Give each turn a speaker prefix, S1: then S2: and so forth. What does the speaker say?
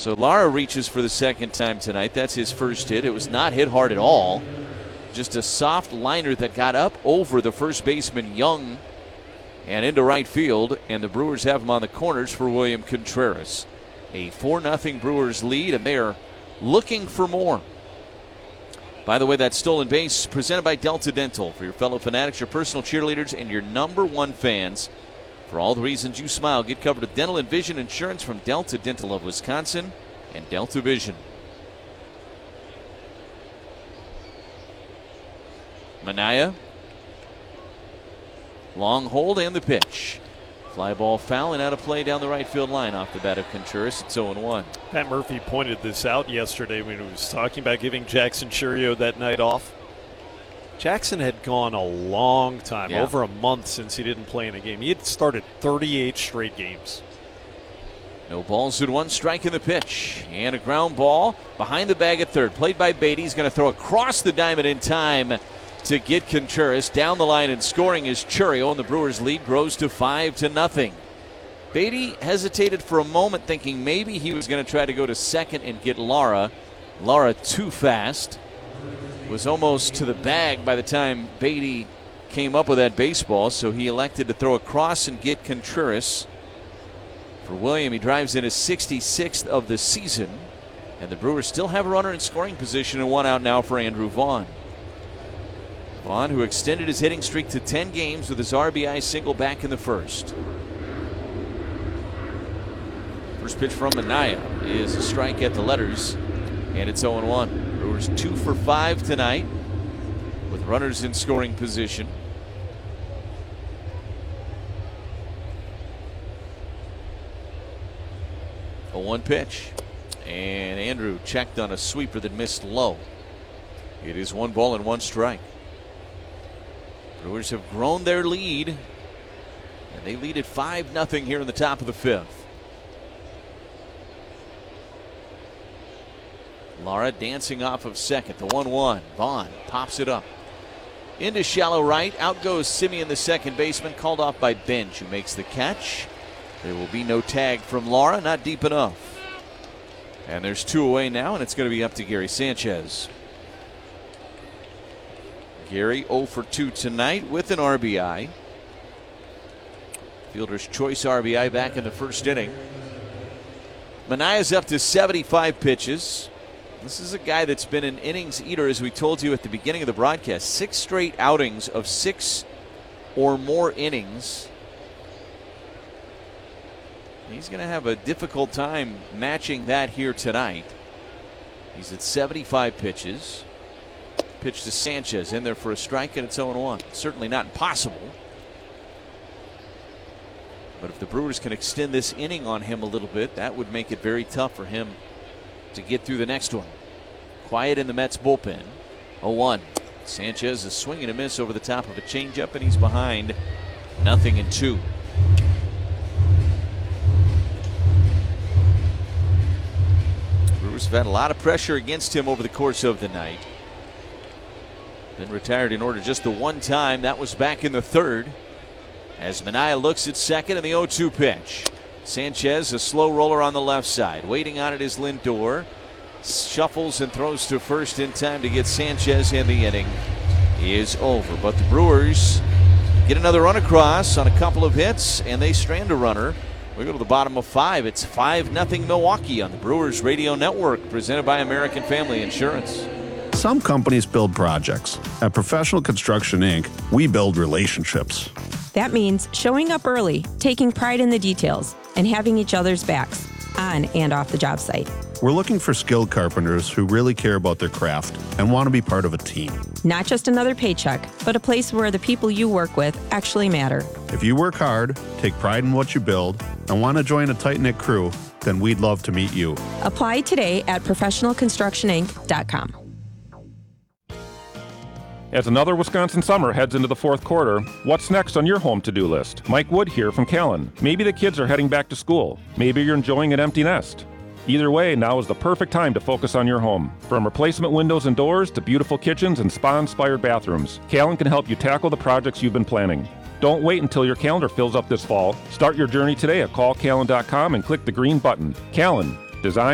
S1: So Lara reaches for the second time tonight. That's his first hit. It was not hit hard at all. Just a soft liner that got up over the first baseman, Young, and into right field. And the Brewers have him on the corners for William Contreras. A 4-0 Brewers lead, and they are looking for more. By the way, that stolen base presented by Delta Dental. For your fellow fanatics, your personal cheerleaders, and your #1 fans. For all the reasons you smile, get covered with dental and vision insurance from Delta Dental of Wisconsin and Delta Vision. Minaya. Long hold and the pitch. Fly ball foul and out of play down the right field line off the bat of Contreras. It's 0-1.
S2: Pat Murphy pointed this out yesterday when he was talking about giving Jackson Chourio that night off. Jackson had gone a long time, over a month since he didn't play in a game. He had started 38 straight games.
S1: No balls and 1 strike in the pitch. And a ground ball behind the bag at third. Played by Beatty. He's going to throw across the diamond in time to get Contreras. Down the line and scoring is Chourio, and the Brewers' lead grows to 5-0. Beatty hesitated for a moment, thinking maybe he was going to try to go to second and get Lara. Lara too fast. Was almost to the bag by the time Beatty came up with that baseball, so he elected to throw across and get Contreras. For William, he drives in his 66th of the season, and the Brewers still have a runner in scoring position and 1 out now for Andrew Vaughn. Vaughn, who extended his hitting streak to 10 games with his RBI single back in the first. First pitch from Minaya is a strike at the letters, and it's 0-1. Brewers 2 for 5 tonight with runners in scoring position. A 1 pitch, and Andrew checked on a sweeper that missed low. It is 1 ball and 1 strike. Brewers have grown their lead, and they lead at 5-0 here in the top of the 5th. Lara dancing off of second. The 1-1. Vaughn pops it up. Into shallow right. Out goes Simeon, the second baseman, called off by Bench, who makes the catch. There will be no tag from Lara. Not deep enough. And there's 2 away now, and it's going to be up to Gary Sanchez. Gary 0 for 2 tonight with an RBI. Fielder's choice RBI back in the first inning. Manaya's up to 75 pitches. This is a guy that's been an innings eater, as we told you at the beginning of the broadcast. 6 straight outings of 6 or more innings. He's going to have a difficult time matching that here tonight. He's at 75 pitches. Pitch to Sanchez in there for a strike, and it's 0-1. Certainly not impossible. But if the Brewers can extend this inning on him a little bit, that would make it very tough for him to get through the next one. Quiet in the Mets bullpen. 0-1. Sanchez is swinging a miss over the top of a changeup, and he's behind 0-2. Brewers have had a lot of pressure against him over the course of the night. Been retired in order just the 1 time. That was back in the 3rd. As Minaya looks at second, and the 0-2 pitch. Sanchez, a slow roller on the left side. Waiting on it is Lindor. Shuffles and throws to first in time to get Sanchez, and the inning is over. But the Brewers get another run across on a couple of hits, and they strand a runner. We go to the bottom of 5. It's 5-0 Milwaukee on the Brewers Radio Network, presented by American Family Insurance.
S3: Some companies build projects. At Professional Construction, Inc., we build relationships.
S4: That means showing up early, taking pride in the details, and having each other's backs, on and off the job site.
S3: We're looking for skilled carpenters who really care about their craft and want to be part of a team.
S4: Not just another paycheck, but a place where the people you work with actually matter.
S3: If you work hard, take pride in what you build, and want to join a tight-knit crew, then we'd love to meet you.
S4: Apply today at professionalconstructioninc.com.
S5: As another Wisconsin summer heads into the 4th quarter, what's next on your home to-do list? Mike Wood here from Callan. Maybe the kids are heading back to school. Maybe you're enjoying an empty nest. Either way, now is the perfect time to focus on your home. From replacement windows and doors to beautiful kitchens and spa-inspired bathrooms, Callan can help you tackle the projects you've been planning. Don't wait until your calendar fills up this fall. Start your journey today at callcallan.com and click the green button. Callan. Design